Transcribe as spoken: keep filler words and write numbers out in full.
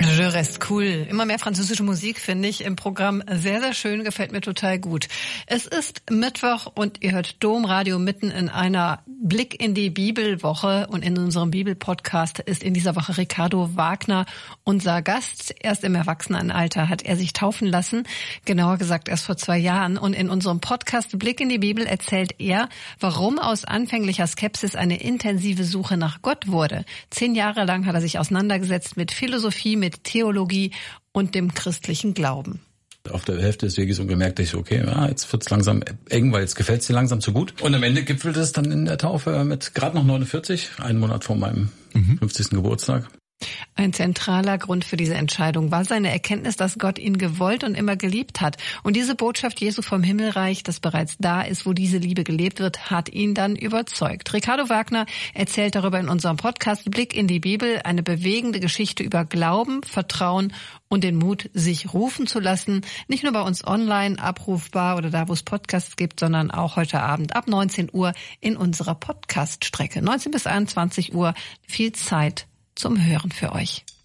Je reste cool. Immer mehr französische Musik finde ich im Programm sehr, sehr schön, gefällt mir total gut. Es ist Mittwoch und ihr hört Domradio mitten in einer Blick in die Bibelwoche und in unserem Bibelpodcast ist in dieser Woche Ricardo Wagner unser Gast. Erst im Erwachsenenalter hat er sich taufen lassen, genauer gesagt erst vor zwei Jahren. Und in unserem Podcast Blick in die Bibel erzählt er, warum aus anfänglicher Skepsis eine intensive Suche nach Gott wurde. Zehn Jahre lang hat er sich auseinandergesetzt mit Philosophie, mit Theologie und dem christlichen Glauben. Auf der Hälfte des Weges und gemerkt, ich so, okay, ja, jetzt wird's langsam eng, weil jetzt gefällt's dir langsam zu gut. Und am Ende gipfelte es dann in der Taufe mit gerade noch neunundvierzig, einen Monat vor meinem mhm. fünfzigsten Geburtstag. Ein zentraler Grund für diese Entscheidung war seine Erkenntnis, dass Gott ihn gewollt und immer geliebt hat. Und diese Botschaft Jesu vom Himmelreich, das bereits da ist, wo diese Liebe gelebt wird, hat ihn dann überzeugt. Ricardo Wagner erzählt darüber in unserem Podcast Blick in die Bibel, eine bewegende Geschichte über Glauben, Vertrauen und den Mut, sich rufen zu lassen. Nicht nur bei uns online abrufbar oder da, wo es Podcasts gibt, sondern auch heute Abend ab neunzehn Uhr in unserer Podcast-Strecke. neunzehn bis einundzwanzig Uhr, viel Zeit zum Hören für euch.